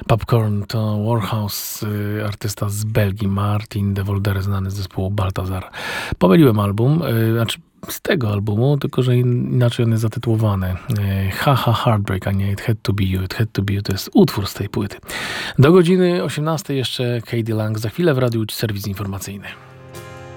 Popcorn to Warhouse, artysta z Belgii, Martin de Voldere, znany z zespołu Baltazar. Pomyliłem album, z tego albumu, tylko że inaczej on jest zatytułowany. Haha Heartbreak, a nie It Had To Be You. It Had To Be You to jest utwór z tej płyty. Do godziny 18 jeszcze Katie Lang, za chwilę w radiu serwis informacyjny.